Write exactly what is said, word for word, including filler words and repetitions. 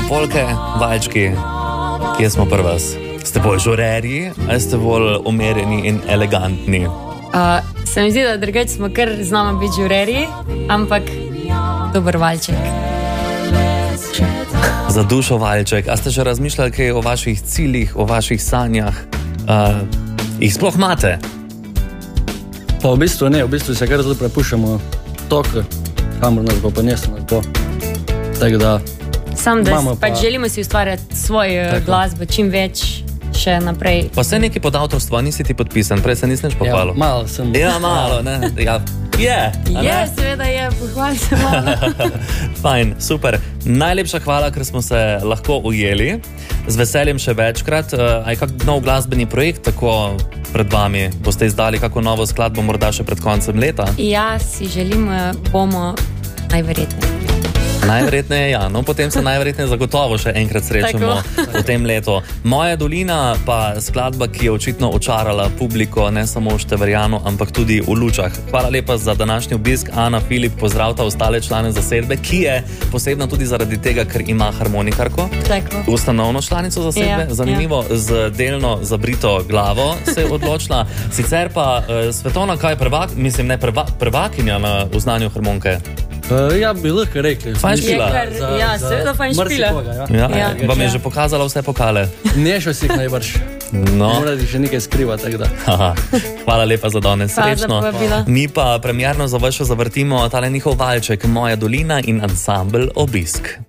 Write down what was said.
Polke, valčki, kje smo pri vas? Ste bolj žurerji ali ste bolj umerjeni in elegantni? Uh, se mi zdi, da drugače smo kar znamo biti žurerji, ampak dober valček. Za dušo valček. A ste že razmišljali kaj o vaših ciljih, o vaših sanjah? Uh, jih sploh imate? Pa v bistvu ne, v bistvu se kar zelo prepuščamo tok, kamor nas bo pa neslo na to. Tako da... Sam, da pa... pač želimo si ustvarjati svoj Tako. glasbo čim več še naprej. Pa se neki pod avtorstvo, nisi ti podpisan, prej se nisi nič pohvalil. Ja, malo sem... Ja, malo, ne? Ja. Je, Je, seveda je, pohvali se malo. Fajn, super. Najlepša hvala, ker smo se lahko ujeli. Z veseljem še večkrat. A je kak nov glasbeni projekt tako pred vami? Boste izdali kako novo skladbo morda še pred koncem leta? Ja, si želim, bomo najverjetneje. Najverjetneje, ja. No, potem se najverjetneje zagotovo še enkrat srečamo v tem letu. Moja dolina pa skladba, ki je očitno očarala publiko, ne samo v Števerjanu, ampak tudi v Lučah. Hvala lepa za današnji obisk. Ana, Filip, pozdravta ostale člane zasedbe, ki je posebna tudi zaradi tega, ker ima harmonikarko. Tako. Ustanovno članico zasedbe. Ja, Zanimivo, ja. z delno zabrito glavo se je odločila. Sicer pa uh, svetovna kaj prvak, mislim ne prva, prvakinja na uznanju harmonike. Uh, ja, bi lahko rekli. Fajn špila. Je kar, ja, seveda fajn špila. Ja. Ja, Ja. vam je Ja. že pokazala vse pokale. Ne še si jih najbrž. No. Morati še nekaj skriva, tako da. Aha. Hvala lepa za danes, Hvala za srečno. povabilo. Mi pa premierno za vas še zavrtimo tale njihov valček Moja dolina in ansambel Obisk.